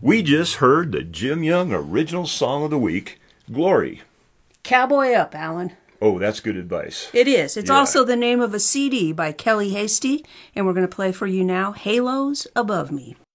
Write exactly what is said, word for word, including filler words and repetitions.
We just heard the Jim Young original song of the week, Glory. Cowboy up, Alan. Oh, that's good advice. It is. It's Yeah. also the name of a C D by Kelly Hasty, and we're going to play for you now, Halos Above Me.